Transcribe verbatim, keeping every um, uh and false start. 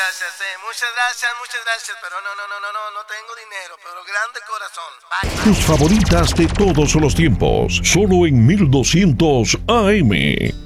gracias, eh. Muchas gracias, muchas gracias. Pero no, no, no, no, no, no tengo dinero. Pero grande corazón. Bye. Tus favoritas de todos los tiempos. Solo en mil doscientos A M.